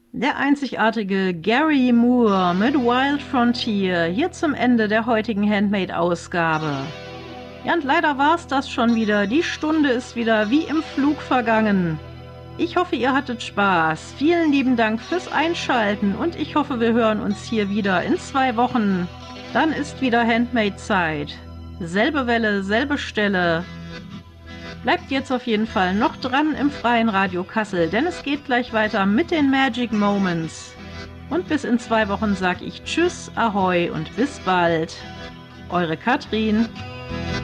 Der einzigartige Gary Moore mit Wild Frontier, hier zum Ende der heutigen Handmade-Ausgabe. Ja, und leider war's das schon wieder. Die Stunde ist wieder wie im Flug vergangen. Ich hoffe, ihr hattet Spaß. Vielen lieben Dank fürs Einschalten und ich hoffe, wir hören uns hier wieder in 2 Wochen. Dann ist wieder Handmade-Zeit. Selbe Welle, selbe Stelle. Bleibt jetzt auf jeden Fall noch dran im freien Radio Kassel, denn es geht gleich weiter mit den Magic Moments. Und bis in 2 Wochen sag ich Tschüss, Ahoi und bis bald. Eure Katrin.